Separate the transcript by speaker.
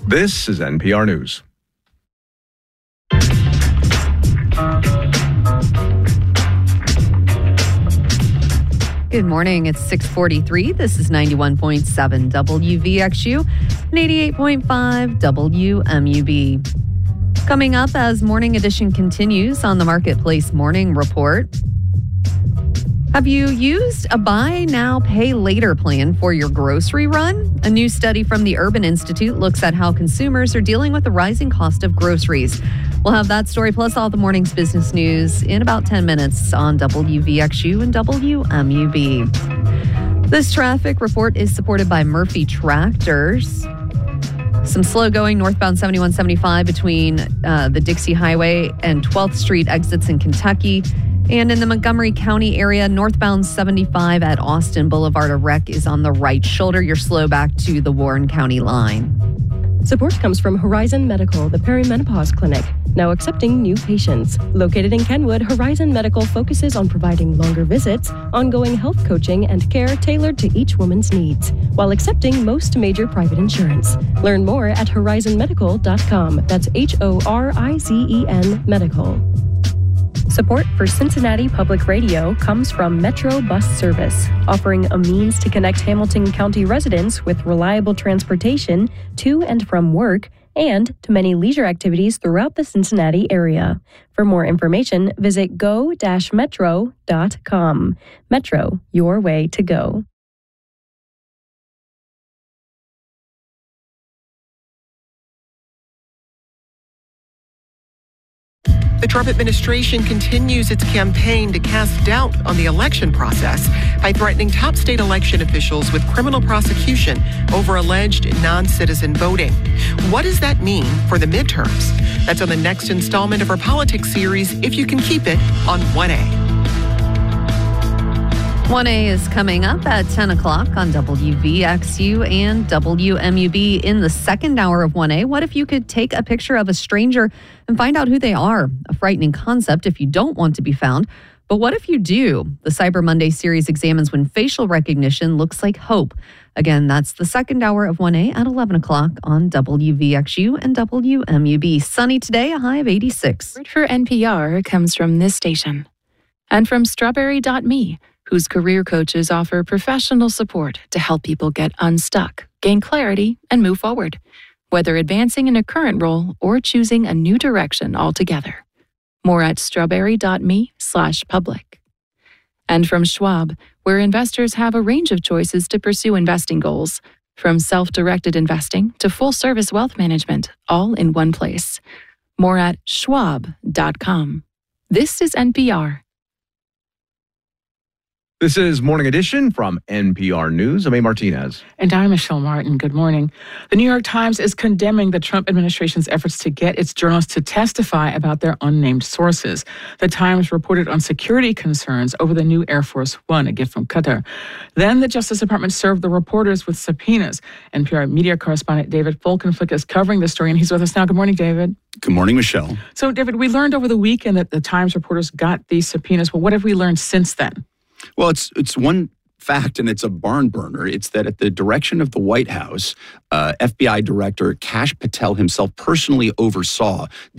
Speaker 1: This is NPR News.
Speaker 2: Good morning. It's 6:43. This is 91.7 WVXU and 88.5 WMUB. Coming up as Morning Edition continues on the Marketplace Morning Report. Have you used a buy now, pay later plan for your grocery run? A new study from the Urban Institute looks at how consumers are dealing with the rising cost of groceries. We'll have that story plus all the morning's business news in about 10 minutes on WVXU and WMUB. This traffic report is supported by Murphy Tractors. Some slow going northbound 7175 between the Dixie Highway and 12th Street exits in Kentucky. And in the Montgomery County area, northbound 75 at Austin Boulevard, a wreck is on the right shoulder. You're slow back to the Warren County line.
Speaker 3: Support comes from Horizon Medical, the perimenopause clinic, now accepting new patients. Located in Kenwood, Horizon Medical focuses on providing longer visits, ongoing health coaching, and care tailored to each woman's needs, while accepting most major private insurance. Learn more at horizonmedical.com. That's HORIZEN Medical. Support for Cincinnati Public Radio comes from Metro Bus Service, offering a means to connect Hamilton County residents with reliable transportation to and from work and to many leisure activities throughout the Cincinnati area. For more information, visit go-metro.com. Metro, your way to go.
Speaker 4: The Trump administration continues its campaign to cast doubt on the election process by threatening top state election officials with criminal prosecution over alleged non-citizen voting. What does that mean for the midterms? That's on the next installment of our politics series, If You Can Keep It, on 1A.
Speaker 2: 1A is coming up at 10 o'clock on WVXU and WMUB. In the second hour of 1A, what if you could take a picture of a stranger and find out who they are? A frightening concept if you don't want to be found. But what if you do? The Cyber Monday series examines when facial recognition looks like hope. Again, that's the second hour of 1A at 11 o'clock on WVXU and WMUB. Sunny today, a high of 86.
Speaker 5: Support for NPR comes from this station and from Strawberry.me, whose career coaches offer professional support to help people get unstuck, gain clarity, and move forward, whether advancing in a current role or choosing a new direction altogether. More at strawberry.me/public. And from Schwab, where investors have a range of choices to pursue investing goals, from self-directed investing to full-service wealth management, all in one place. More at schwab.com. This is NPR.
Speaker 1: This is Morning Edition from NPR News. I'm A. Martinez.
Speaker 6: And I'm Michelle Martin. Good morning. The New York Times is condemning the Trump administration's efforts to get its journalists to testify about their unnamed sources. The Times reported on security concerns over the new Air Force One, a gift from Qatar. Then the Justice Department served the reporters with subpoenas. NPR media correspondent David Folkenflik is covering the story, and he's with us now. Good morning, David.
Speaker 7: Good morning, Michelle.
Speaker 6: So, David, we learned over the weekend that the Times reporters got these subpoenas. Well, what have we learned since then?
Speaker 7: Well, it's one fact, and it's a barn burner. It's that at the direction of the White House, FBI Director Kash Patel himself personally oversaw